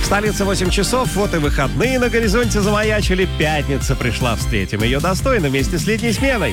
В столице 8 часов, вот и выходные на горизонте замаячили. Пятница пришла, встретим ее достойно вместе с летней сменой.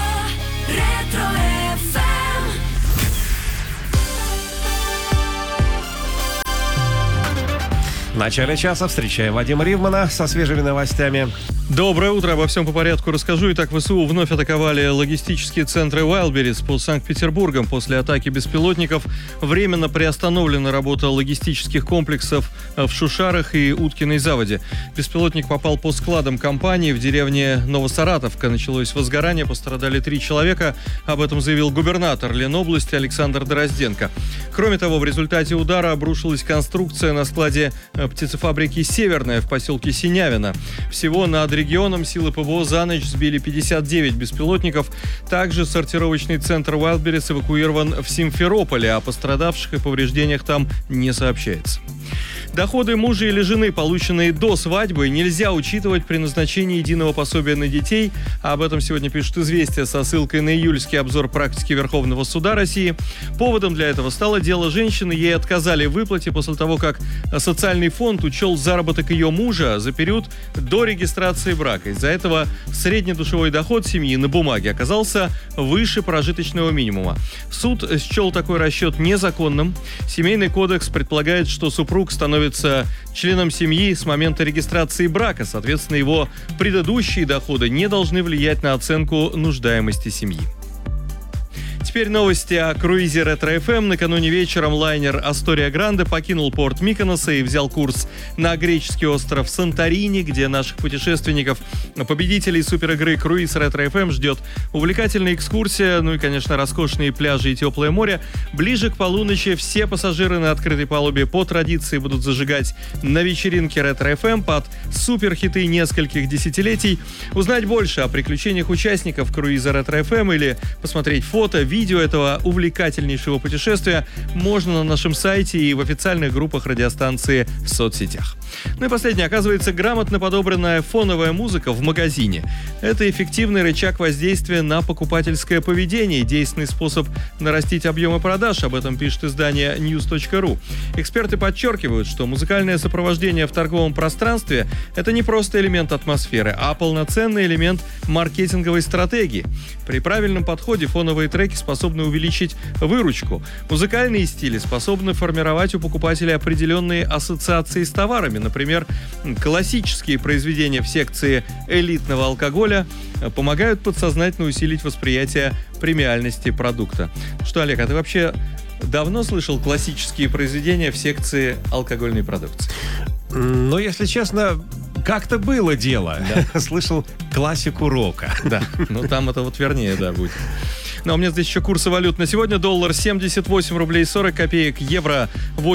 В начале часа встречаем Вадима Ривмана со свежими новостями. Доброе утро, обо всем по порядку расскажу. Итак, ВСУ вновь атаковали логистические центры Wildberries под Санкт-Петербургом. После атаки беспилотников временно приостановлена работа логистических комплексов в Шушарах и Уткиной Заводе. Беспилотник попал по складам компании в деревне Новосаратовка. Началось возгорание, пострадали 3 человека. Об этом заявил губернатор Ленобласти Александр Дорозденко. Кроме того, в результате удара обрушилась конструкция на складе птицефабрики «Северная» в поселке Синявино. Всего над регионом силы ПВО за ночь сбили 59 беспилотников. Также сортировочный центр Wildberries эвакуирован в Симферополе, о пострадавших и повреждениях там не сообщается. Доходы мужа или жены, полученные до свадьбы, нельзя учитывать при назначении единого пособия на детей. Об этом сегодня пишет «Известия» со ссылкой на июльский обзор практики Верховного суда России. Поводом для этого стало дело женщины. Ей отказали в выплате после того, как социальный фонд учел заработок ее мужа за период до регистрации брака. Из-за этого среднедушевой доход семьи на бумаге оказался выше прожиточного минимума. Суд счел такой расчет незаконным. Семейный кодекс предполагает, что супруг становится членом семьи с момента регистрации брака. Соответственно, его предыдущие доходы не должны влиять на оценку нуждаемости семьи. Теперь новости о круизе Ретро-ФМ. Накануне вечером лайнер Астория Гранде покинул порт Миконоса и взял курс на греческий остров Санторини, где наших путешественников, победителей суперигры «Круиз Ретро-ФМ» ждет увлекательная экскурсия, ну и, конечно, роскошные пляжи и теплое море. Ближе к полуночи все пассажиры на открытой палубе по традиции будут зажигать на вечеринке Ретро-ФМ под суперхиты нескольких десятилетий. Узнать больше о приключениях участников круиза Ретро-ФМ или посмотреть фото, видео этого увлекательнейшего путешествия можно на нашем сайте и в официальных группах радиостанции в соцсетях. Ну и последнее. Оказывается, грамотно подобранная фоновая музыка в магазине – это эффективный рычаг воздействия на покупательское поведение и действенный способ нарастить объемы продаж. Об этом пишет издание news.ru. Эксперты подчеркивают, что музыкальное сопровождение в торговом пространстве – это не просто элемент атмосферы, а полноценный элемент маркетинговой стратегии. При правильном подходе фоновые треки способны увеличить выручку. Музыкальные стили способны формировать у покупателя определенные ассоциации с товарами. Например, классические произведения в секции элитного алкоголя помогают подсознательно усилить восприятие премиальности продукта. Что, Олег, а ты вообще давно слышал классические произведения в секции алкогольной продукции? Ну, если честно, как-то было дело. Да. Слышал классику рока. Да, ну там это вот вернее, да, будет. Ну, а у меня здесь еще курсы валют на сегодня. Доллар 78 рублей 40 копеек, евро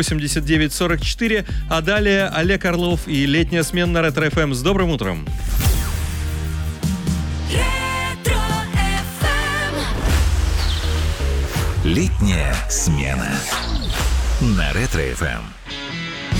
89,44. А далее Олег Орлов и летняя смена на Ретро-ФМ. С добрым утром! Летняя смена на Ретро-ФМ.